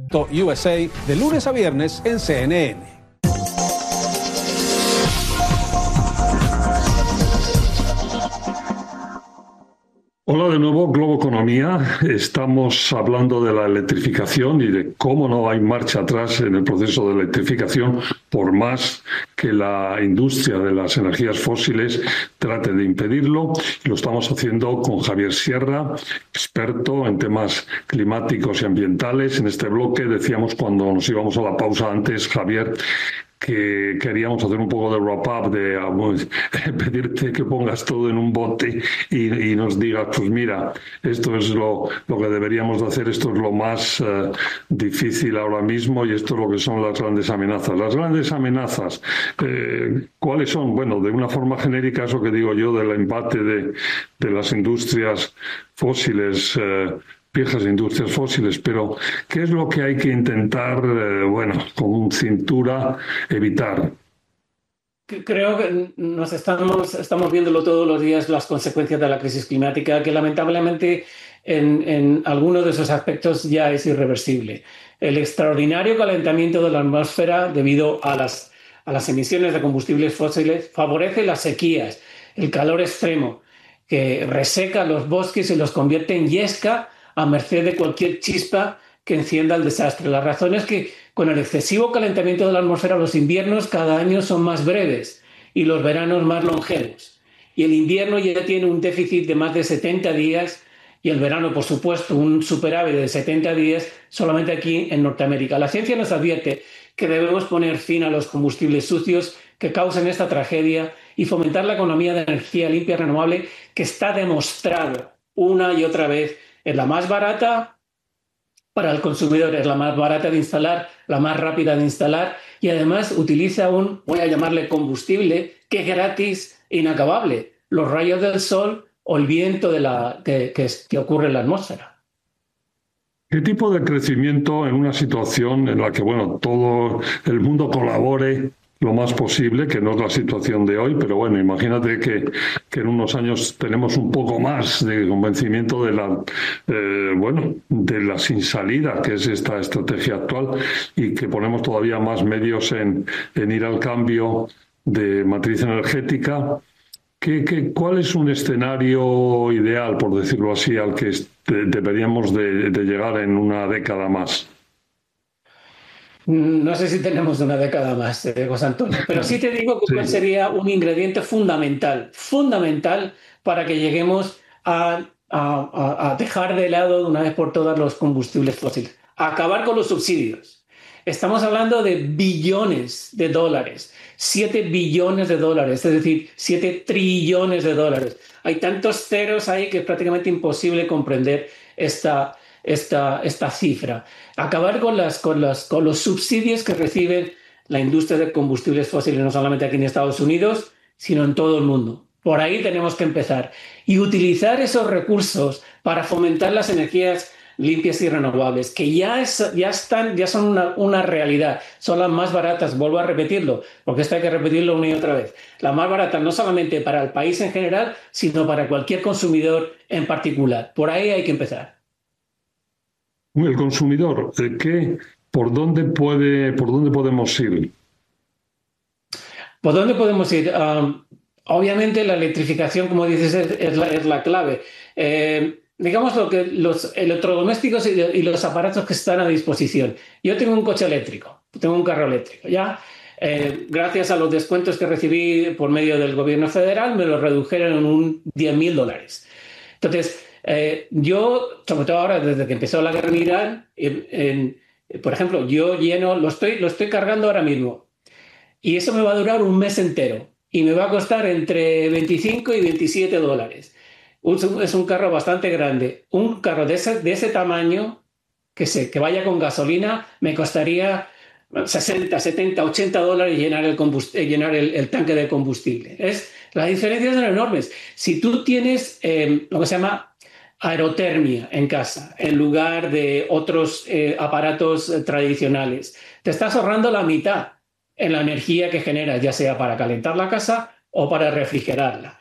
USA de lunes a viernes en CNN. Hola de nuevo, Globo Economía. Estamos hablando de la electrificación y de cómo no hay marcha atrás en el proceso de electrificación, por más que la industria de las energías fósiles trate de impedirlo. Lo estamos haciendo con Javier Sierra, experto en temas climáticos y ambientales. En este bloque decíamos, cuando nos íbamos a la pausa antes, Javier, que queríamos hacer un poco de wrap-up, de pedirte que pongas todo en un bote y nos digas, pues mira, esto es lo que deberíamos de hacer, esto es lo más difícil ahora mismo y esto es lo que son las grandes amenazas. Las grandes amenazas, ¿cuáles son? Bueno, de una forma genérica, eso que digo yo, del embate de las industrias fósiles, viejas industrias fósiles, pero ¿qué es lo que hay que intentar, con cintura, evitar? Creo que estamos viéndolo todos los días, las consecuencias de la crisis climática, que lamentablemente en algunos de esos aspectos ya es irreversible. El extraordinario calentamiento de la atmósfera debido a las emisiones de combustibles fósiles favorece las sequías, el calor extremo, que reseca los bosques y los convierte en yesca a merced de cualquier chispa que encienda el desastre. La razón es que con el excesivo calentamiento de la atmósfera los inviernos cada año son más breves y los veranos más longevos. Y el invierno ya tiene un déficit de más de 70 días y el verano, por supuesto, un superávit de 70 días solamente aquí en Norteamérica. La ciencia nos advierte que debemos poner fin a los combustibles sucios que causan esta tragedia y fomentar la economía de energía limpia y renovable, que está demostrado una y otra vez es la más barata para el consumidor, es la más barata de instalar, la más rápida de instalar y además utiliza voy a llamarle combustible, que es gratis e inacabable, los rayos del sol o el viento que ocurre en la atmósfera. ¿Qué tipo de crecimiento en una situación en la que, todo el mundo colabore lo más posible, que no es la situación de hoy, pero imagínate que en unos años tenemos un poco más de convencimiento de la sin salida, que es esta estrategia actual, y que ponemos todavía más medios en ir al cambio de matriz energética? ¿Cuál es un escenario ideal, por decirlo así, al que deberíamos de llegar en una década más? No sé si tenemos una década más, José Antonio, pero sí te digo que sí, sería un ingrediente fundamental para que lleguemos a dejar de lado de una vez por todas los combustibles fósiles, a acabar con los subsidios. Estamos hablando de billones de dólares, 7 billones de dólares, es decir, 7 trillones de dólares. Hay tantos ceros ahí que es prácticamente imposible comprender esta cifra. Acabar con los subsidios que recibe la industria de combustibles fósiles, no solamente aquí en Estados Unidos, sino en todo el mundo. Por ahí tenemos que empezar. Y utilizar esos recursos para fomentar las energías limpias y renovables, que ya son una realidad. Son las más baratas, vuelvo a repetirlo, porque esto hay que repetirlo una y otra vez. Las más baratas no solamente para el país en general, sino para cualquier consumidor en particular. Por ahí hay que empezar. El consumidor, ¿por dónde podemos ir? ¿Por dónde podemos ir? Obviamente la electrificación, como dices, es la clave. Digamos los electrodomésticos y los aparatos que están a disposición. Yo tengo un coche eléctrico, tengo un carro eléctrico, ¿ya? Gracias a los descuentos que recibí por medio del gobierno federal, me lo redujeron en un $10,000. Entonces, yo, sobre todo ahora, desde que empezó la guerra en Irán, por ejemplo, yo lo estoy cargando ahora mismo y eso me va a durar un mes entero y me va a costar entre $25 y $27. Es un carro bastante grande. Un carro de ese tamaño, que vaya con gasolina, me costaría $60, $70, $80 llenar el tanque de combustible. Las diferencias son enormes. Si tú tienes lo que se llama aerotermia en casa, en lugar de otros aparatos tradicionales, te estás ahorrando la mitad en la energía que generas, ya sea para calentar la casa o para refrigerarla.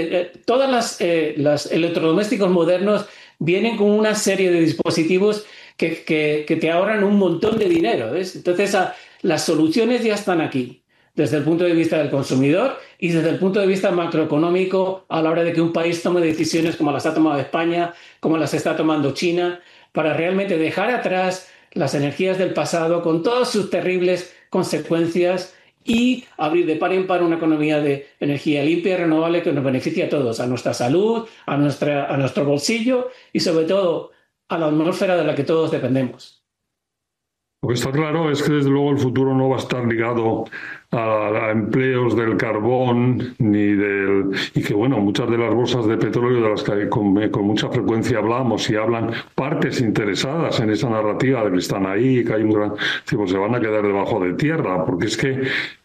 Todas las electrodomésticos modernos vienen con una serie de dispositivos que te ahorran un montón de dinero, ¿ves? Entonces, las soluciones ya están aquí, desde el punto de vista del consumidor y desde el punto de vista macroeconómico, a la hora de que un país tome decisiones como las ha tomado España, como las está tomando China, para realmente dejar atrás las energías del pasado con todas sus terribles consecuencias y abrir de par en par una economía de energía limpia y renovable que nos beneficie a todos, a nuestra salud, a nuestro bolsillo y sobre todo a la atmósfera de la que todos dependemos. Lo que está claro es que desde luego el futuro no va a estar ligado a empleos del carbón y que bueno, muchas de las bolsas de petróleo de las que con mucha frecuencia hablamos y hablan partes interesadas en esa narrativa de que están ahí, que hay un gran, pues se van a quedar debajo de tierra, porque es que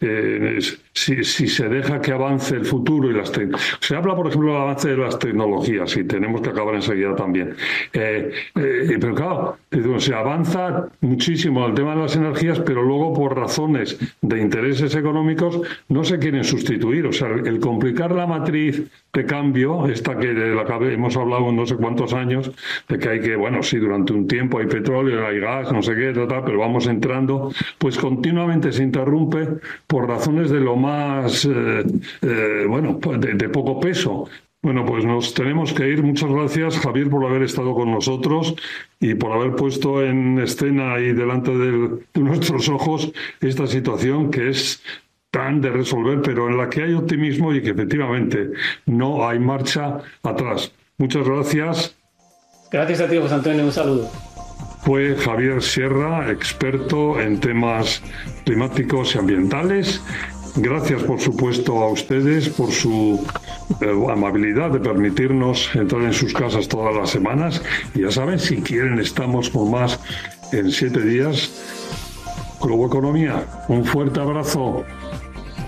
si se deja que avance el futuro y se habla por ejemplo del avance de las tecnologías y tenemos que acabar enseguida también, pero claro, se avanza muchísimo el tema de las energías, pero luego por razones de intereses económicos no se quieren sustituir. O sea, el complicar la matriz de cambio, esta que de la que hemos hablado en no sé cuántos años, de que hay que, bueno, sí, durante un tiempo hay petróleo, hay gas, no sé qué, pero vamos entrando, pues continuamente se interrumpe por razones de lo más, bueno, de poco peso. Bueno, pues nos tenemos que ir. Muchas gracias, Javier, por haber estado con nosotros y por haber puesto en escena y delante de nuestros ojos esta situación que es tan de resolver, pero en la que hay optimismo y que efectivamente no hay marcha atrás. Muchas gracias. Gracias a ti, José Antonio. Un saludo. Fue Javier Sierra, experto en temas climáticos y ambientales. Gracias, por supuesto, a ustedes por su amabilidad de permitirnos entrar en sus casas todas las semanas. Y ya saben, si quieren, estamos por más en 7 días. Globo Economía, un fuerte abrazo.